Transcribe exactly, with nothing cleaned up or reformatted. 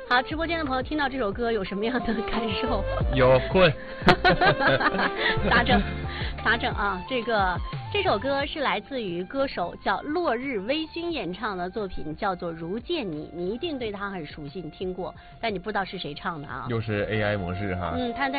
好，直播间的朋友听到这首歌有什么样的感受？ 有困。 咋整？咋整啊？这个这首歌是来自于歌手叫落日微醺演唱的作品，叫做《如见你》，你一定对他很熟悉，你听过，但你不知道是谁唱的啊？ 又是 A I 模式哈。 嗯，他在。